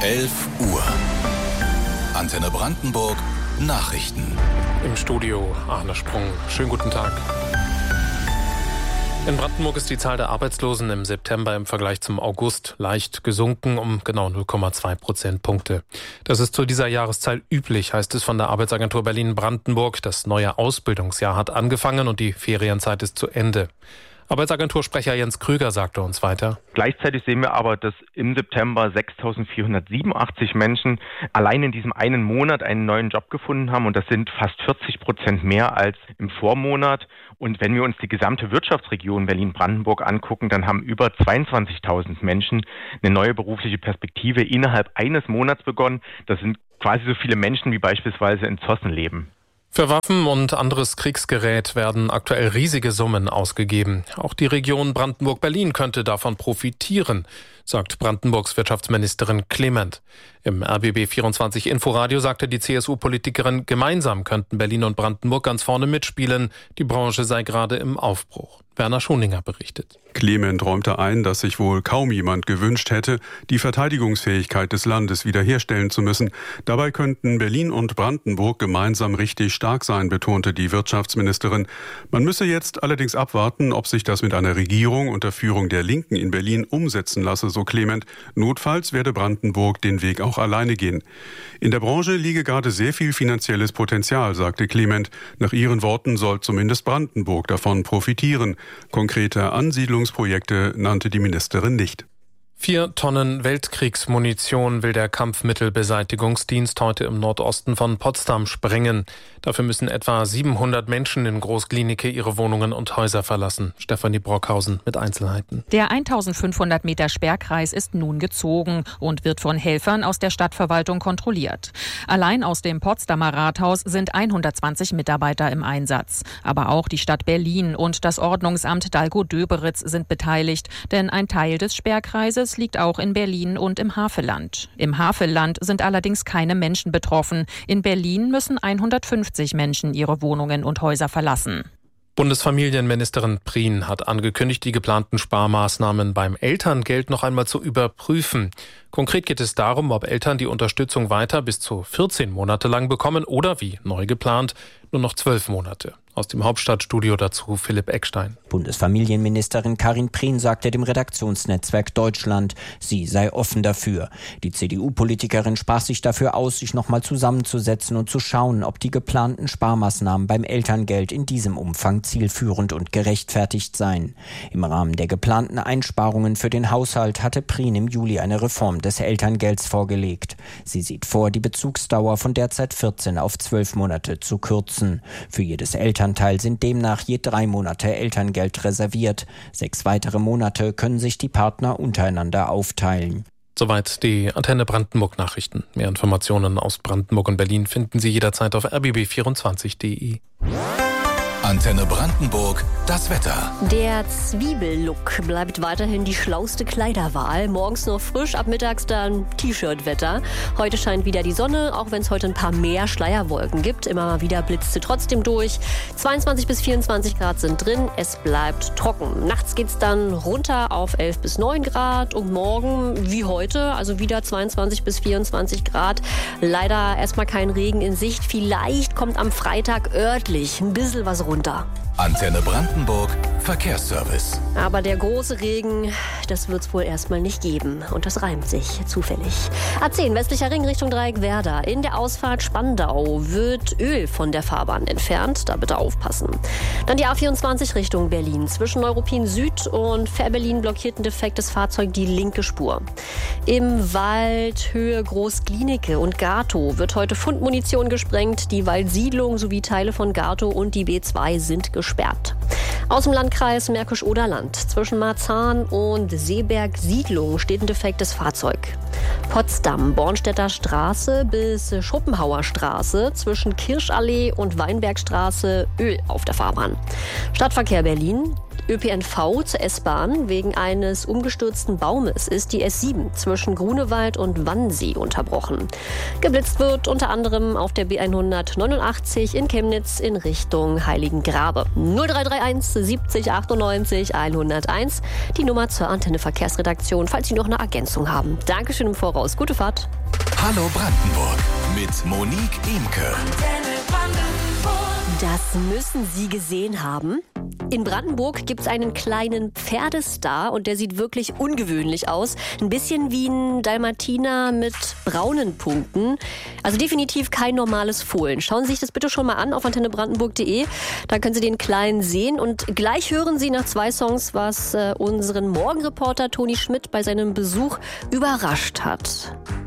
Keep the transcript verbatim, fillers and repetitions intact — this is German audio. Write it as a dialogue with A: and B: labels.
A: elf Uhr. Antenne Brandenburg Nachrichten.
B: Im Studio Arne Sprung. Schönen guten Tag. In Brandenburg ist die Zahl der Arbeitslosen im September im Vergleich zum August leicht gesunken um genau null Komma zwei Prozentpunkte. Das ist zu dieser Jahreszeit üblich, heißt es von der Arbeitsagentur Berlin-Brandenburg. Das neue Ausbildungsjahr hat angefangen und die Ferienzeit ist zu Ende. Arbeitsagentursprecher Jens Krüger sagte uns weiter.
C: Gleichzeitig sehen wir aber, dass im September sechstausendvierhundertsiebenundachtzig Menschen allein in diesem einen Monat einen neuen Job gefunden haben. Und das sind fast vierzig Prozent mehr als im Vormonat. Und wenn wir uns die gesamte Wirtschaftsregion Berlin-Brandenburg angucken, dann haben über zweiundzwanzigtausend Menschen eine neue berufliche Perspektive innerhalb eines Monats begonnen. Das sind quasi so viele Menschen, wie beispielsweise in Zossen leben.
B: Für Waffen und anderes Kriegsgerät werden aktuell riesige Summen ausgegeben. Auch die Region Brandenburg-Berlin könnte davon profitieren, sagt Brandenburgs Wirtschaftsministerin Clement. Im R B B vierundzwanzig Inforadio sagte die C S U-Politikerin, gemeinsam könnten Berlin und Brandenburg ganz vorne mitspielen. Die Branche sei gerade im Aufbruch. Werner Schoninger berichtet.
D: Clement räumte ein, dass sich wohl kaum jemand gewünscht hätte, die Verteidigungsfähigkeit des Landes wiederherstellen zu müssen. Dabei könnten Berlin und Brandenburg gemeinsam richtig stark sein, betonte die Wirtschaftsministerin. Man müsse jetzt allerdings abwarten, ob sich das mit einer Regierung unter Führung der Linken in Berlin umsetzen lasse, so Clement. Notfalls werde Brandenburg den Weg auch alleine gehen. In der Branche liege gerade sehr viel finanzielles Potenzial, sagte Clement. Nach ihren Worten soll zumindest Brandenburg davon profitieren. Konkrete Ansiedlungsprojekte nannte die Ministerin nicht.
B: Vier Tonnen Weltkriegsmunition will der Kampfmittelbeseitigungsdienst heute im Nordosten von Potsdam sprengen. Dafür müssen etwa siebenhundert Menschen in Großklinike ihre Wohnungen und Häuser verlassen. Stefanie Brockhausen mit Einzelheiten.
E: Der eintausendfünfhundert Meter Sperrkreis ist nun gezogen und wird von Helfern aus der Stadtverwaltung kontrolliert. Allein aus dem Potsdamer Rathaus sind hundertzwanzig Mitarbeiter im Einsatz. Aber auch die Stadt Berlin und das Ordnungsamt Dalgo-Döberitz sind beteiligt, denn ein Teil des Sperrkreises liegt auch in Berlin und im Havelland. Im Havelland sind allerdings keine Menschen betroffen. In Berlin müssen hundertfünfzig Menschen ihre Wohnungen und Häuser verlassen.
B: Bundesfamilienministerin Prien hat angekündigt, die geplanten Sparmaßnahmen beim Elterngeld noch einmal zu überprüfen. Konkret geht es darum, ob Eltern die Unterstützung weiter bis zu vierzehn Monate lang bekommen oder, wie neu geplant, nur noch zwölf Monate. Aus dem Hauptstadtstudio dazu Philipp Eckstein.
F: Bundesfamilienministerin Karin Prien sagte dem Redaktionsnetzwerk Deutschland, sie sei offen dafür. Die C D U-Politikerin sprach sich dafür aus, sich nochmal zusammenzusetzen und zu schauen, ob die geplanten Sparmaßnahmen beim Elterngeld in diesem Umfang zielführend und gerechtfertigt seien. Im Rahmen der geplanten Einsparungen für den Haushalt hatte Prien im Juli eine Reform des Elterngelds vorgelegt. Sie sieht vor, die Bezugsdauer von derzeit vierzehn auf zwölf Monate zu kürzen. Für jedes Elternteil sind demnach je drei Monate Elterngeld reserviert. Sechs weitere Monate können sich die Partner untereinander aufteilen.
B: Soweit die Antenne Brandenburg Nachrichten. Mehr Informationen aus Brandenburg und Berlin finden Sie jederzeit auf r b b vierundzwanzig punkt d e.
A: Antenne Brandenburg, das Wetter.
G: Der Zwiebellook bleibt weiterhin die schlauste Kleiderwahl. Morgens noch frisch, ab mittags dann T-Shirt-Wetter. Heute scheint wieder die Sonne, auch wenn es heute ein paar mehr Schleierwolken gibt. Immer mal wieder blitzt sie trotzdem durch. zweiundzwanzig bis vierundzwanzig Grad sind drin. Es bleibt trocken. Nachts geht's dann runter auf elf bis neun Grad. Und morgen wie heute, also wieder zweiundzwanzig bis vierundzwanzig Grad. Leider erstmal kein Regen in Sicht. Vielleicht kommt am Freitag örtlich ein bisschen was runter.
A: Antenne Brandenburg, Verkehrsservice.
G: Aber der große Regen, das wird es wohl erstmal nicht geben. Und das reimt sich zufällig. A zehn, westlicher Ring Richtung Dreieck Werder. In der Ausfahrt Spandau wird Öl von der Fahrbahn entfernt. Da bitte aufpassen. Dann die A vierundzwanzig Richtung Berlin. Zwischen Neuruppin Süd und Fährberlin blockiert ein defektes Fahrzeug die linke Spur. Im Wald Höhe Großklinike und Gatow wird heute Fundmunition gesprengt. Die Waldsiedlung sowie Teile von Gatow und die B zwei sind gesperrt. Aus dem Landkreis Märkisch-Oderland. Zwischen Marzahn und Seeberg-Siedlung steht ein defektes Fahrzeug. Potsdam, Bornstädter Straße bis Schopenhauer Straße. Zwischen Kirschallee und Weinbergstraße Öl auf der Fahrbahn. Stadtverkehr Berlin. Ö P N V zur S-Bahn. Wegen eines umgestürzten Baumes ist die S sieben zwischen Grunewald und Wannsee unterbrochen. Geblitzt wird unter anderem auf der B hundertneunundachtzig in Chemnitz in Richtung Heiligengrabe. null drei drei eins siebzig achtundneunzig hunderteins, die Nummer zur Antenne Verkehrsredaktion, falls Sie noch eine Ergänzung haben. Dankeschön im Voraus. Gute Fahrt.
A: Hallo Brandenburg mit Monique Imke.
G: Das müssen Sie gesehen haben. In Brandenburg gibt es einen kleinen Pferdestar und der sieht wirklich ungewöhnlich aus. Ein bisschen wie ein Dalmatiner mit braunen Punkten. Also definitiv kein normales Fohlen. Schauen Sie sich das bitte schon mal an auf antenne brandenburg punkt de. Da können Sie den Kleinen sehen. Und gleich hören Sie nach zwei Songs, was äh, unseren Morgenreporter Toni Schmidt bei seinem Besuch überrascht hat.